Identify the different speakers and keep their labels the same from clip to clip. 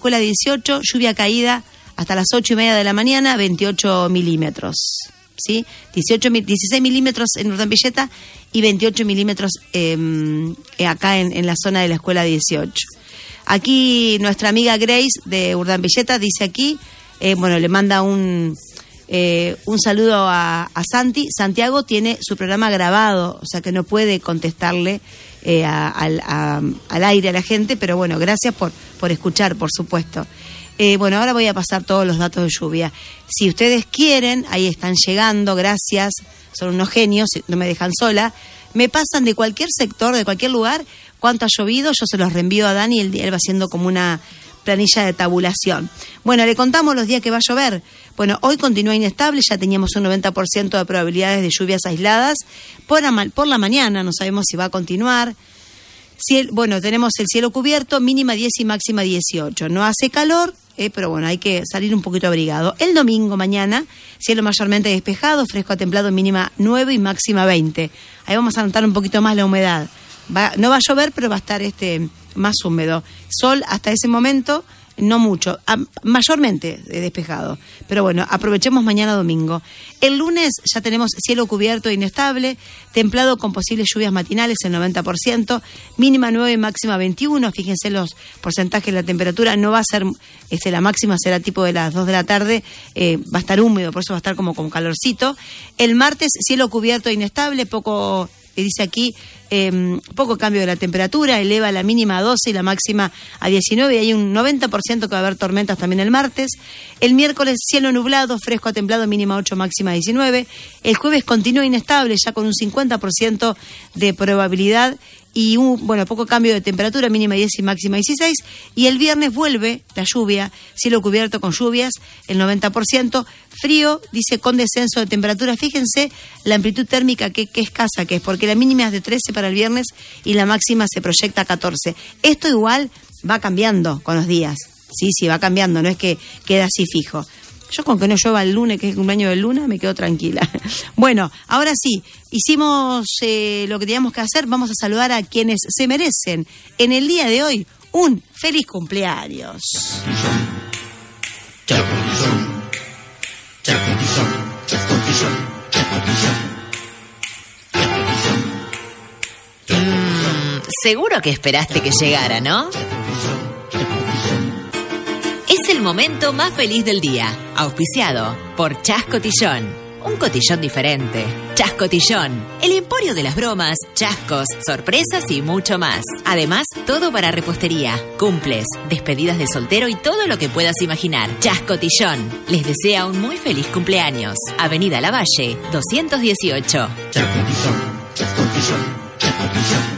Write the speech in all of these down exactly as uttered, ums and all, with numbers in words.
Speaker 1: Escuela dieciocho, lluvia caída hasta las ocho y media de la mañana, veintiocho milímetros. ¿Sí? dieciocho, dieciséis milímetros en Urdambilleta y veintiocho milímetros eh, acá en, en la zona de la Escuela dieciocho. Aquí nuestra amiga Grace de Urdambilleta dice aquí, eh, bueno, le manda un... Eh, un saludo a, a Santi. Santiago tiene su programa grabado, o sea que no puede contestarle eh, a, a, a, al aire a la gente, pero bueno, gracias por, por escuchar, por supuesto. Eh, bueno, ahora voy a pasar todos los datos de lluvia. Si ustedes quieren, ahí están llegando, gracias, son unos genios, no me dejan sola. Me pasan de cualquier sector, de cualquier lugar, cuánto ha llovido, yo se los reenvío a Dani, él, él va haciendo como una planilla de tabulación. Bueno, le contamos los días que va a llover. Bueno, hoy continúa inestable, ya teníamos un noventa por ciento de probabilidades de lluvias aisladas. Por, por la mañana no sabemos si va a continuar. Ciel, bueno, tenemos el cielo cubierto, mínima diez y máxima dieciocho. No hace calor, eh, pero bueno, hay que salir un poquito abrigado. El domingo mañana, cielo mayormente despejado, fresco a templado, mínima nueve y máxima veinte. Ahí vamos a notar un poquito más la humedad. Va, no va a llover, pero va a estar este más húmedo. Sol hasta ese momento, no mucho, a, mayormente despejado. Pero bueno, aprovechemos mañana domingo. El lunes ya tenemos cielo cubierto e inestable, templado con posibles lluvias matinales, el noventa por ciento, mínima nueve y máxima veintiuno. Fíjense los porcentajes de la temperatura, no va a ser, este, la máxima será tipo de las dos de la tarde, eh, va a estar húmedo, por eso va a estar como con calorcito. El martes, cielo cubierto e inestable, poco... dice aquí, eh, poco cambio de la temperatura, eleva la mínima a doce y la máxima a diecinueve, y hay un noventa por ciento que va a haber tormentas también el martes. El miércoles, cielo nublado, fresco a templado, mínima ocho, máxima diecinueve. El jueves continúa inestable, ya con un cincuenta por ciento de probabilidad y un, bueno, poco cambio de temperatura, mínima diez y máxima dieciséis. Y el viernes vuelve la lluvia, cielo cubierto con lluvias, el noventa por ciento. Frío, dice, con descenso de temperatura. Fíjense la amplitud térmica que, que escasa que es, porque la mínima es de trece para el viernes y la máxima se proyecta a catorce. Esto igual va cambiando con los días. Sí, sí, va cambiando, no es que queda así fijo. Yo con que no llueva el lunes, que es el cumpleaños del Luna, me quedo tranquila. Bueno, ahora sí, hicimos eh, lo que teníamos que hacer. Vamos a saludar a quienes se merecen en el día de hoy un feliz cumpleaños.
Speaker 2: Mm, seguro que esperaste que llegara, ¿no? Es el momento más feliz del día, auspiciado por Chas Cotillón. Un cotillón diferente. Chas Cotillón, el emporio de las bromas, chascos, sorpresas y mucho más. Además, todo para repostería, cumples, despedidas de soltero y todo lo que puedas imaginar. Chas Cotillón les desea un muy feliz cumpleaños. Avenida Lavalle, doscientos dieciocho.
Speaker 3: Chas Cotillón, Chas Cotillón, Chas Cotillón.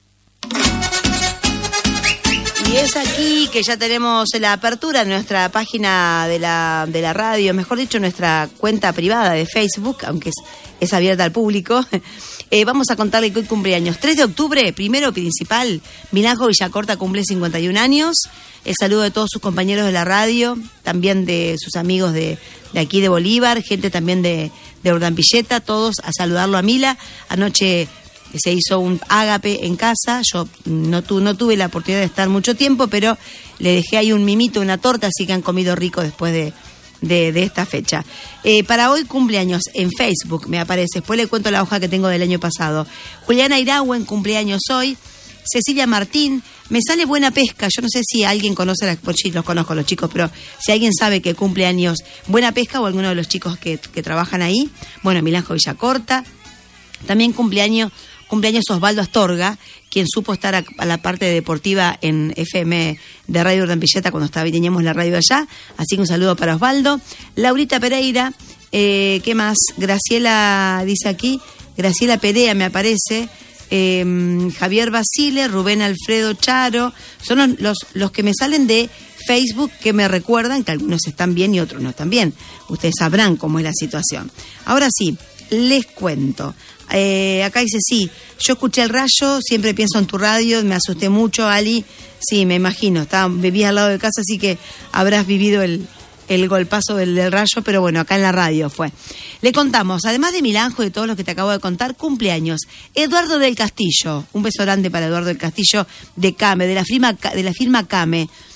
Speaker 1: Y es aquí que ya tenemos la apertura de nuestra página de la, de la radio, mejor dicho, nuestra cuenta privada de Facebook, aunque es, es abierta al público. Eh, vamos a contarle que hoy cumpleaños. tres de octubre, primero principal, Milanjo Villacorta cumple cincuenta y un años. El saludo de todos sus compañeros de la radio, también de sus amigos de, de aquí de Bolívar, gente también de, de Urdambilleta, todos a saludarlo a Mila. Anoche se hizo un ágape en casa, yo no, tu, no tuve la oportunidad de estar mucho tiempo, pero le dejé ahí un mimito, una torta, así que han comido rico después de, de, de esta fecha. Eh, para hoy cumpleaños en Facebook me aparece, después le cuento la hoja que tengo del año pasado. Juliana Irauen, cumpleaños hoy. Cecilia Martín, me sale Buena Pesca, yo no sé si alguien conoce, las, pues sí, los conozco los chicos, pero si alguien sabe que cumpleaños Buena Pesca o alguno de los chicos que, que trabajan ahí, bueno, Milanjo Villacorta, también cumpleaños Cumpleaños Osvaldo Astorga, quien supo estar a, a la parte deportiva en F M de Radio Urdambilleta cuando estaba, teníamos la radio allá. Así que un saludo para Osvaldo. Laurita Pereira, eh, ¿qué más? Graciela, dice aquí, Graciela Perea me aparece. Eh, Javier Basile, Rubén Alfredo Charo. Son los, los, los que me salen de Facebook que me recuerdan que algunos están bien y otros no están bien. Ustedes sabrán cómo es la situación. Ahora sí, les cuento. Eh, acá dice, sí, yo escuché el rayo, siempre pienso en tu radio, me asusté mucho, Ali. Sí, me imagino, estaba, vivías al lado de casa, así que habrás vivido el, el golpazo del, del rayo, pero bueno, acá en la radio fue. Le contamos, además de Milanjo y de todos los que te acabo de contar, cumpleaños Eduardo del Castillo. Un beso grande para Eduardo del Castillo de Came, de la firma, de la firma Came.